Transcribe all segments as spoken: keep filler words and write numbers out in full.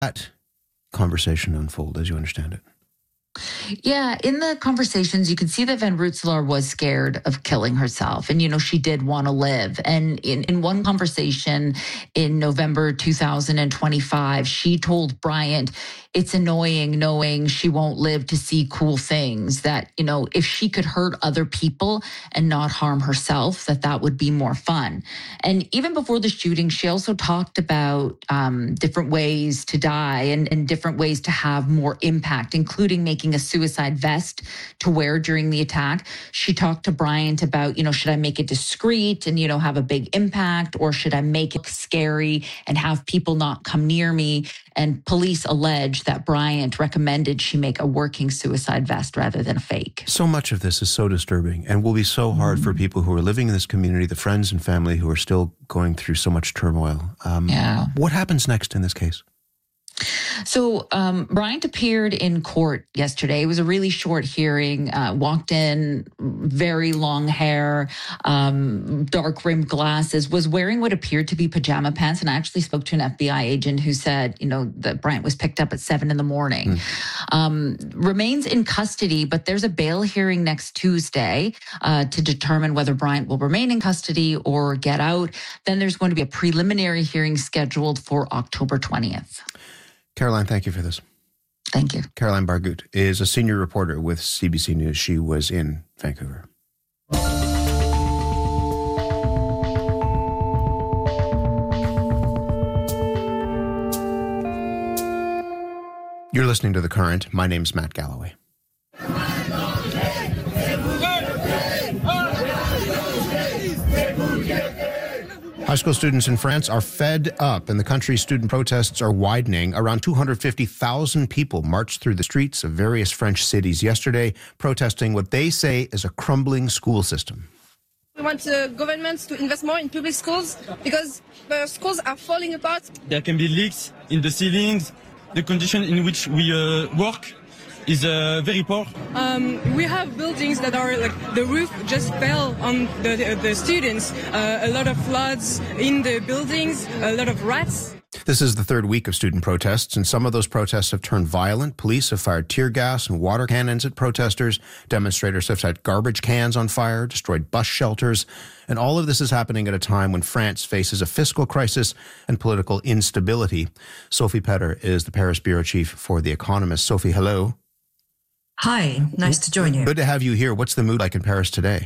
That conversation unfold as you understand it? Yeah, in the conversations, you can see that Van Rootselaar was scared of killing herself. And, you know, she did want to live. And in, in one conversation in November two thousand twenty-five, she told Bryant, it's annoying knowing she won't live to see cool things, that, you know, if she could hurt other people and not harm herself, that that would be more fun. And even before the shooting, she also talked about um, different ways to die and, and different ways to have more impact, including making a suicide vest to wear during the attack. She talked to Bryant about, you know, should I make it discreet and, you know, have a big impact, or should I make it scary and have people not come near me? And police allege that Bryant recommended she make a working suicide vest rather than a fake. So much of this is so disturbing and will be so hard mm-hmm. for people who are living in this community, the friends and family who are still going through so much turmoil. Um, yeah. What happens next in this case? So um, Bryant appeared in court yesterday. It was a really short hearing, uh, walked in, very long hair, um, dark rimmed glasses, was wearing what appeared to be pajama pants. And I actually spoke to an F B I agent who said, you know, that Bryant was picked up at seven in the morning. Mm. Um, remains in custody, but there's a bail hearing next Tuesday uh, to determine whether Bryant will remain in custody or get out. Then there's going to be a preliminary hearing scheduled for October twentieth. Caroline, thank you for this. Thank you. Caroline Bargut is a senior reporter with C B C News. She was in Vancouver. You're listening to The Current. My name's Matt Galloway. High school students in France are fed up, and the country's student protests are widening. Around two hundred fifty thousand people marched through the streets of various French cities yesterday, protesting what they say is a crumbling school system. We want the government to invest more in public schools because the schools are falling apart. There can be leaks in the ceilings. The condition in which we uh, work is uh, very poor. Um, we have buildings that are like the roof just fell on the, the, the students. Uh, a lot of floods in the buildings, a lot of rats. This is the third week of student protests, and some of those protests have turned violent. Police have fired tear gas and water cannons at protesters. Demonstrators have set garbage cans on fire, destroyed bus shelters. And all of this is happening at a time when France faces a fiscal crisis and political instability. Sophie Petter is the Paris bureau chief for The Economist. Sophie, hello. Hi, nice to join you. Good to have you here. What's the mood like in Paris today?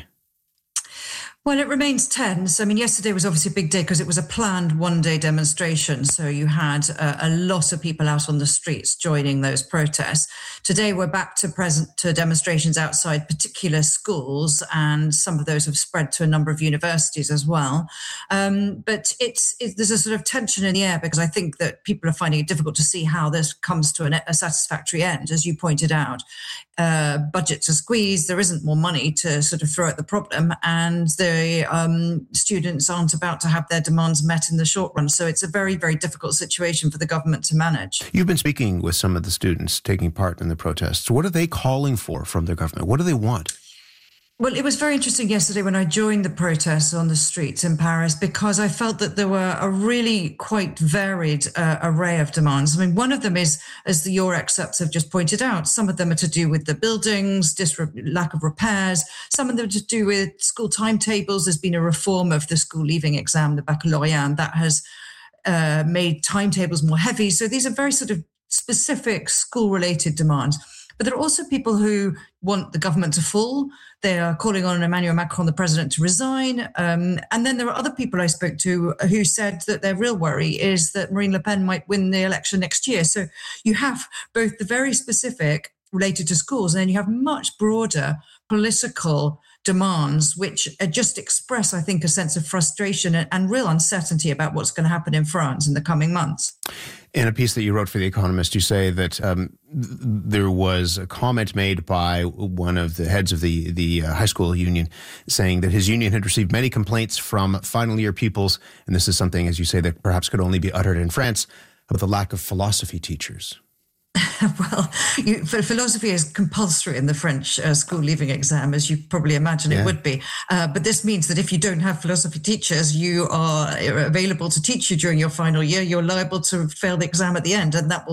Well, it remains tense. I mean, yesterday was obviously a big day because it was a planned one-day demonstration. So you had uh, a lot of people out on the streets joining those protests. Today, we're back to present to demonstrations outside particular schools, and some of those have spread to a number of universities as well. Um, but it's, it, there's a sort of tension in the air because I think that people are finding it difficult to see how this comes to an, a satisfactory end, as you pointed out. Uh, budgets are squeezed, there isn't more money to sort of throw at the problem, and the um, students aren't about to have their demands met in the short run. So it's a very, very difficult situation for the government to manage. You've been speaking with some of the students taking part in the protests. What are they calling for from their government? What do they want? Well, it was very interesting yesterday when I joined the protests on the streets in Paris, because I felt that there were a really quite varied uh, array of demands. I mean, one of them is, as the your excerpts have just pointed out, some of them are to do with the buildings, disre- lack of repairs. Some of them are to do with school timetables. There's been a reform of the school leaving exam, the baccalaureate, and that has uh, made timetables more heavy. So these are very sort of specific school-related demands. But there are also people who want the government to fall. They are calling on Emmanuel Macron, the president, to resign. Um, and then there are other people I spoke to who said that their real worry is that Marine Le Pen might win the election next year. So you have both the very specific related to schools, and then you have much broader political demands, which just express, I think, a sense of frustration and, and real uncertainty about what's going to happen in France in the coming months. In a piece that you wrote for The Economist, you say that um, th- there was a comment made by one of the heads of the, the uh, high school union saying that his union had received many complaints from final year pupils, and this is something, as you say, that perhaps could only be uttered in France, about the lack of philosophy teachers. Well, you, philosophy is compulsory in the French uh, school leaving exam, as you probably imagine yeah. it would be. Uh, but this means that if you don't have philosophy teachers, you are available to teach you during your final year. You're liable to fail the exam at the end, and that will